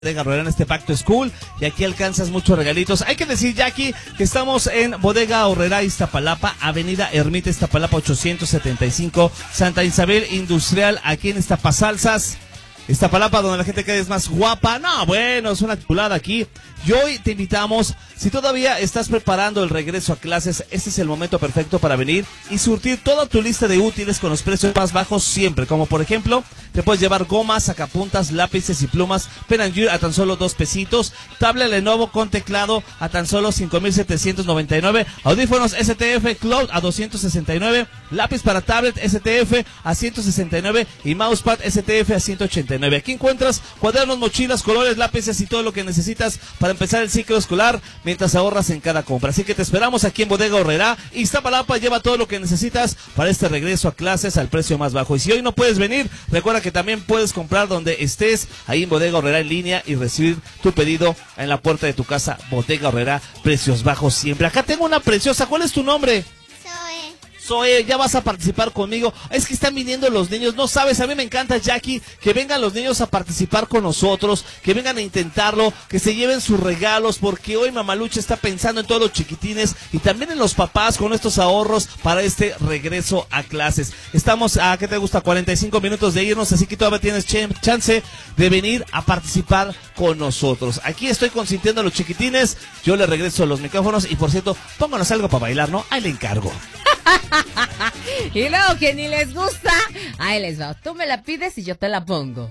Bodega Aurrerá en este Back to School y aquí alcanzas muchos regalitos. Hay que decir, Jackie, que estamos en Bodega Aurrerá Iztapalapa, Avenida Ermita Iztapalapa 875, Santa Isabel Industrial, aquí en Iztapasalsas, Iztapalapa, donde la gente cada vez más guapa. No, bueno, es una chulada aquí. Y hoy te invitamos, si todavía estás preparando el regreso a clases, este es el momento perfecto para venir y surtir toda tu lista de útiles con los precios más bajos siempre. Como por ejemplo, te puedes llevar gomas, sacapuntas, lápices y plumas, Pen and Journal a tan solo 2 pesitos, tablet Lenovo con teclado a tan solo 5,799, audífonos STF Cloud a 269, lápiz para tablet STF a 169 y mousepad STF a 189. Aquí encuentras cuadernos, mochilas, colores, lápices y todo lo que necesitas para empezar el ciclo escolar mientras ahorras en cada compra. Así que te esperamos aquí en Bodega Aurrerá Iztapalapa. Lleva todo lo que necesitas para este regreso a clases al precio más bajo. Y si hoy no puedes venir, recuerda que también puedes comprar donde estés, ahí en Bodega Aurrerá en línea, y recibir tu pedido en la puerta de tu casa. Bodega Aurrerá, precios bajos siempre. Acá tengo una preciosa. ¿Cuál es tu nombre? Zoe, ya vas a participar conmigo. Es que están viniendo los niños, no sabes, a mí me encanta, Jackie, que vengan los niños a participar con nosotros, que vengan a intentarlo, que se lleven sus regalos, porque hoy Mamalucha está pensando en todos los chiquitines y también en los papás con estos ahorros para este regreso a clases. Estamos a, ¿qué te gusta? 45 minutos de irnos, así que todavía tienes chance de venir a participar con nosotros. Aquí estoy consintiendo a los chiquitines, yo le regreso los micrófonos y, por cierto, pónganos algo para bailar, ¿no? Ahí le encargo. Y luego que ni les gusta, ahí les va. Tú me la pides y yo te la pongo.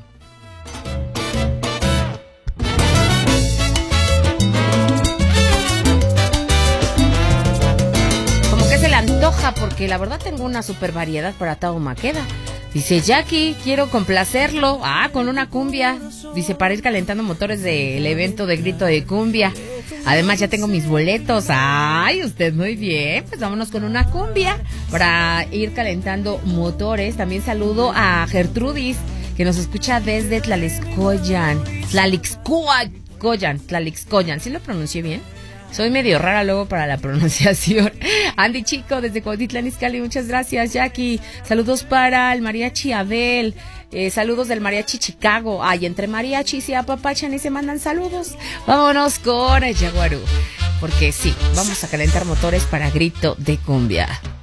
Como que se le antoja, porque la verdad tengo una super variedad para taumaqueda. Dice Jackie, quiero complacerlo. Con una cumbia. Dice, para ir calentando motores del evento de Grito de Cumbia. Además ya tengo mis boletos. Ay, usted muy bien. Pues vámonos con una cumbia para ir calentando motores. También saludo a Gertrudis, que nos escucha desde Tlalixcoyan. ¿Sí lo pronuncié bien? Soy medio rara luego para la pronunciación. Andy Chico, desde Cuautitlán Izcalli, muchas gracias, Jackie. Saludos para el mariachi Abel. Saludos del mariachi Chicago. Entre mariachis y apapachan y se mandan saludos. Vámonos con el Jaguarú, porque sí, vamos a calentar motores para Grito de Cumbia.